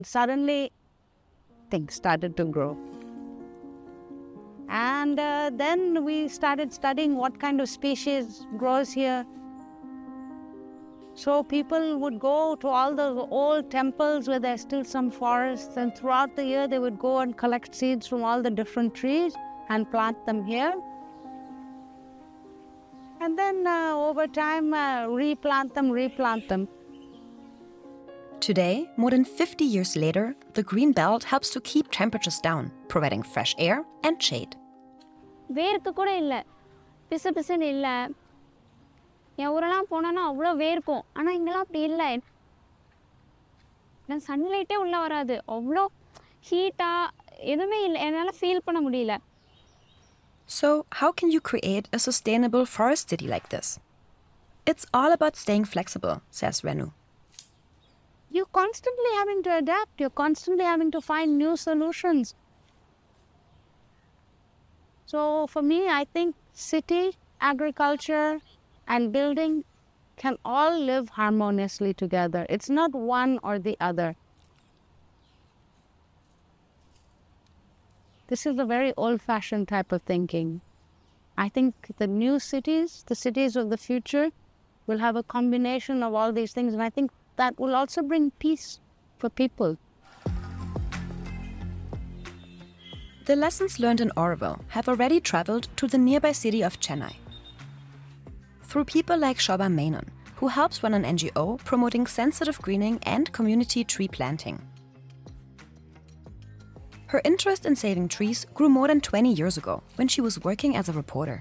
Suddenly, things started to grow. And then we started studying what kind of species grows here. So people would go to all the old temples where there's still some forests, and throughout the year they would go and collect seeds from all the different trees and plant them here. And then over time, replant them. Today, more than 50 years later, the green belt helps to keep temperatures down, providing fresh air and shade. வேர்க்கு கூட இல்லை, பிசு பிசுன்னு இல்லை. என் ஊரெல்லாம் போனோன்னா அவ்வளோ வேர்க்கும். ஆனால் இங்கெல்லாம் அப்படி இல்லை. சன்லைட்டே உள்ளே வராது. அவ்வளோ ஹீட்டாக எதுவுமே இல்லை, என்னால் ஃபீல் பண்ண முடியல. So, how can you create a sustainable forest city like this? It's all about staying flexible, says Renu. You're constantly having to adapt. You're constantly having to find new solutions. So for me, I think city, agriculture, and building can all live harmoniously together. It's not one or the other. This is a very old-fashioned type of thinking. I think the new cities, the cities of the future, will have a combination of all these things, and I think that will also bring peace for people. The lessons learned in Oroville have already traveled to the nearby city of Chennai. Through people like Shobha Menon, who helps run an NGO promoting sensitive greening and community tree planting. Her interest in saving trees grew more than 20 years ago when she was working as a reporter.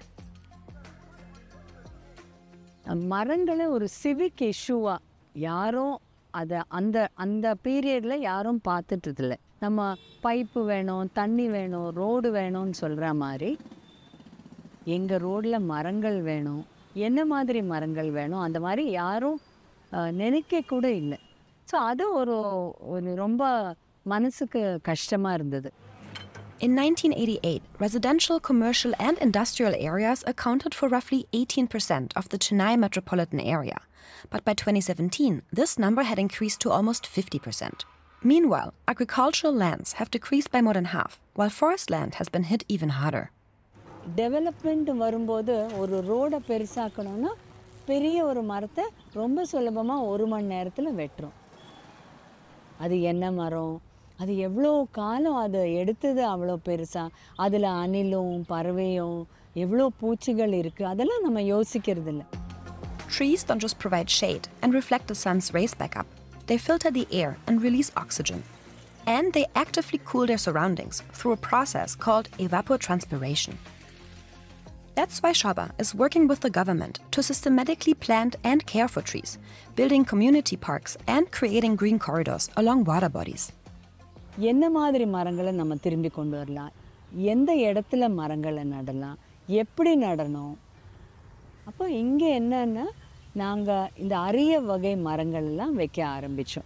மரங்களை ஒரு civic இஷ்யூவா யாரும் அதை அந்த பீரியடில் யாரும் பார்த்துட்டதில்லை. நம்ம pipe வேணும், தண்ணி வேணும், ரோடு வேணும்னு சொல்கிற மாதிரி எங்கள் ரோடில் மரங்கள் வேணும், என்ன மாதிரி மரங்கள் வேணும், அந்த மாதிரி யாரும் நினைக்க கூட இல்லை. ஸோ அது ஒரு ரொம்ப மனசுக்கு கஷ்டமாக இருந்தது. In 1988, residential, commercial and industrial areas accounted for roughly 18% of the Chennai metropolitan area. But by 2017, this number had increased to almost 50%. Meanwhile, agricultural lands have decreased by more than half, while forest land has been hit even harder. Development வரும்போது ஒரு ரோடை பெருசாக்கணும்னா பெரிய ஒரு மரத்தை ரொம்ப சுலபமாக 1 மணி நேரத்தில் வெட்டுறோம். அது என்ன மரம், அது எவ்வளோ காலம் அது எடுத்தது, அவ்வளோ பெருசாக அதில் அணிலும் பறவையும் எவ்வளோ பூச்சிகள் இருக்குது, அதெல்லாம் நம்ம யோசிக்கிறது இல்லை. Trees don't just provide shade and reflect the sun's rays back up. They filter the air and release oxygen. And they actively cool their surroundings through a process called evapotranspiration. That's why Shobha is working with the government to systematically plant and care for trees, building community parks and creating green corridors along water bodies. என்ன மாதிரி மரங்களை நம்ம திரும்பி கொண்டு வரலாம், எந்த இடத்துல மரங்களை நடலாம், எப்படி நடணும். அப்போ இங்கே என்னன்னா நாங்கள் இந்த அரிய வகை மரங்கள் எல்லாம் வைக்க ஆரம்பித்தோம்.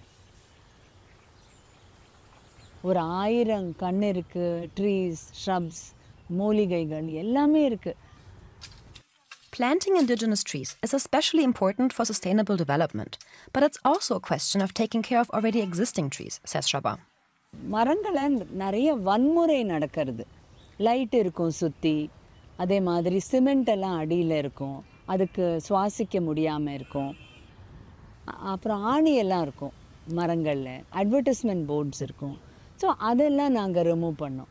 ஒரு 1000 கன்று இருக்குது, ட்ரீஸ், ஷ்ரப்ஸ், மூலிகைகள் எல்லாமே இருக்குது. Planting indigenous trees is especially important for sustainable development, but it's also a question of taking care of already existing trees, says Shobha. மரங்களை நிறைய வன்முறை நடக்கிறது. லைட் இருக்கும் சுற்றி, அதே மாதிரி சிமெண்ட் எல்லாம் அடியில் இருக்கும், அதுக்கு சுவாசிக்க முடியாமல் இருக்கும். அப்புறம் ஆணியெல்லாம் இருக்கும் மரங்களில், அட்வர்டைஸ்மெண்ட் போர்ட்ஸ் இருக்கும். ஸோ அதெல்லாம் நாங்கள் ரிமூவ் பண்ணோம்.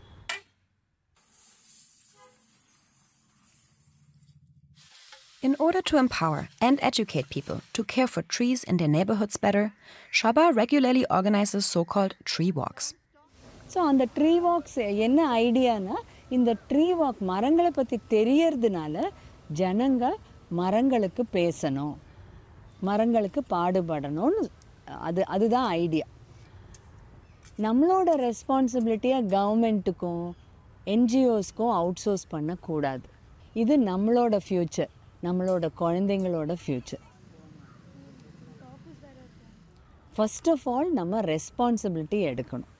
In order to empower and educate people to care for trees in their neighborhoods better, Shobha regularly organizes so-called tree walks. So அந்த ட்ரீ வாக்ஸ் என்ன ஐடியானா, இந்த ட்ரீ வாக் மரங்களை பற்றி தெரியறதுனால ஜனங்க மரங்களுக்கு பேசணும், மரங்களுக்கு பாடுபடணும்னு அதுதான் ஐடியா. நம்மளோட ரெஸ்பான்சிபிலிட்டியாக கவர்மெண்ட்டுக்கும் என்ஜிஓஸ்க்கும் அவுட் சோர்ஸ் பண்ணக்கூடாது. இது நம்மளோட ஃப்யூச்சர், நம்மளோட குழந்தைங்களோட ஃப்யூச்சர். ஃபர்ஸ்ட் ஆஃப் ஆல் நம்ம ரெஸ்பான்சிபிலிட்டி எடுக்கணும்.